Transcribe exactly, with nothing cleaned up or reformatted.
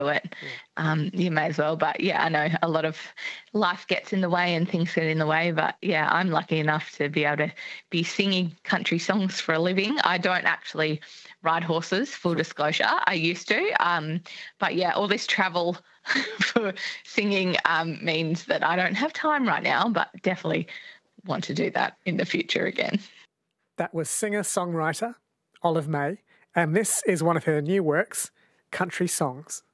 it, um, you may as well. But yeah, I know a lot of life gets in the way and things get in the way. But yeah, I'm lucky enough to be able to be singing country songs for a living. I don't actually ride horses, full disclosure. I used to. Um, but yeah, all this travel for singing um, means that I don't have time right now, but definitely want to do that in the future again. That was singer-songwriter Olive May, and this is one of her new works, Country Songs.